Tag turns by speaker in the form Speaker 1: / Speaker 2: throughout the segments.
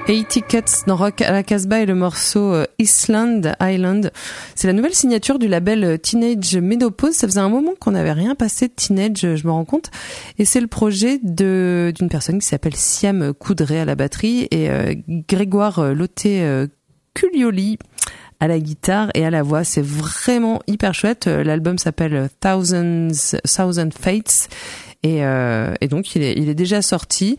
Speaker 1: 80 Cuts dans Rock à la Casbah et le morceau Island. C'est la nouvelle signature du label Teenage Menopause. Ça faisait un moment qu'on n'avait rien passé de Teenage, je me rends compte. Et c'est le projet d'une personne qui s'appelle Siam Coudray à la batterie et Grégoire Loté-Culioli à la guitare et à la voix. C'est vraiment hyper chouette. L'album s'appelle Thousand Fates. Et donc il est déjà sorti.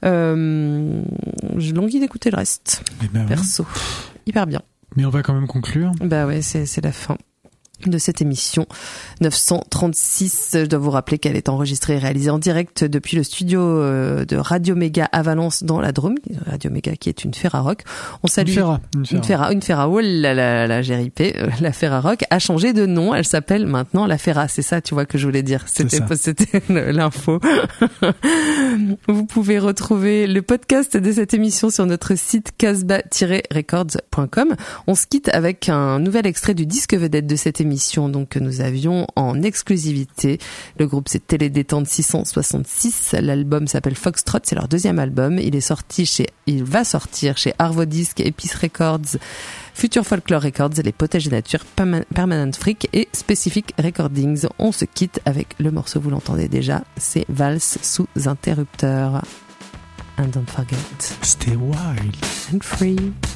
Speaker 1: J'ai envie d'écouter le reste. Perso, hyper bien.
Speaker 2: Mais on va quand même conclure.
Speaker 1: Bah ouais, c'est la fin de cette émission 936. Je dois vous rappeler qu'elle est enregistrée et réalisée en direct depuis le studio de Radio Méga à Valence dans la Drôme. Radio Méga qui est une Ferrarock. On salue une Ferra. Oh là là, j'ai ripé. La Ferrarock a changé de nom. Elle s'appelle maintenant la Ferra. C'est ça, tu vois, que je voulais dire. C'était l'info. Vous pouvez retrouver le podcast de cette émission sur notre site casbah-records.com. On se quitte avec un nouvel extrait du disque vedette de cette émission, donc que nous avions en exclusivité. Le groupe c'est Télédétente 666. L'album s'appelle Foxtrot, c'est leur deuxième album. Il va sortir chez Arvo Disc, Epice Records, Future Folklore Records, Les Potages de Nature, Permanent Freak et Specific Recordings. On se quitte avec le morceau, vous l'entendez déjà, c'est Valse sous interrupteur. And don't forget,
Speaker 2: stay wild
Speaker 1: and free.